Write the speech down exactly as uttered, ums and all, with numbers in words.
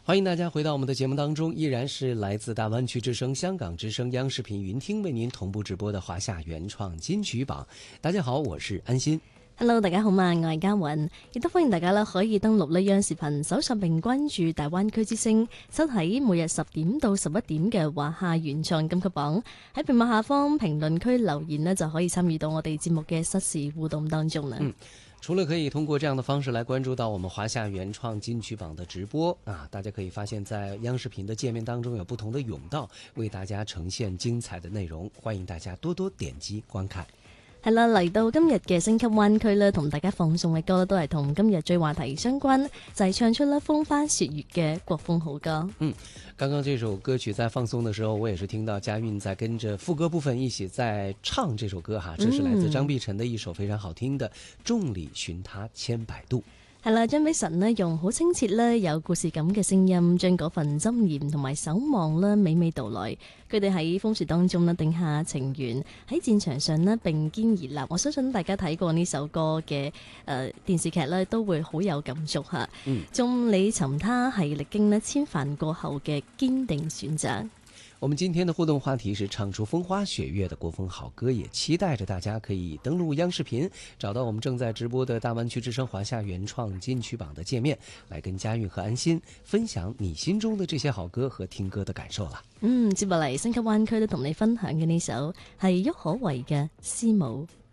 欢迎大家回到我们的节目当中，依然是来自大灣區之聲、香港之聲、央視頻雲聽為您同步直播的華夏原創金曲榜。大家好，我是安心。 Hello， 大家好嘛，我係嘉韻，亦都歡迎大家啦，可以登錄呢央視頻搜索並關注大灣區之聲，收睇每日十點到十一點嘅華夏原創金曲榜。喺屏幕下方評論區留言呢，就可以參與到我哋節目嘅實時互動當中啦。嗯除了可以通過這樣的方式來關注到我們華夏原創金曲榜的直播啊，大家可以發現在央視頻的界面當中有不同的甬道為大家呈現精彩的內容，歡迎大家多多點擊觀看。 係啦，嚟到今日嘅星級灣區咧，同大家放送嘅歌都係同今日最話題相關，就係、是、唱出了風花雪月嘅國風好歌。 嗯，剛剛這首歌曲在放送的時候，我也是聽到嘉韻在跟着副歌部分一起在唱這首歌哈，這是來自張碧晨的一首非常好聽的《眾裏尋他千百度》。 係啦，張碧晨呢用好清澈咧有故事感嘅聲音，將嗰份箴言同埋守望咧娓娓道來。佢哋喺風雪當中呢定下情緣，喺戰場上呢並肩而立。我相信大家睇過呢首歌嘅誒、呃、電視劇咧，都會好有感觸吓。嗯，眾裏尋他係歷經呢千帆過後嘅堅定選擇。 我們今天的互動話題是唱出風花雪月的國風好歌，也期待着大家可以登錄央視頻，找到我們正在直播的大灣區之聲華夏原創金曲榜的界面，來跟嘉韻和安心分享你心中的這些好歌和聽歌的感受啦。 嗯，接落嚟星級灣區都同你分享嘅呢首係郁可唯嘅《思慕》。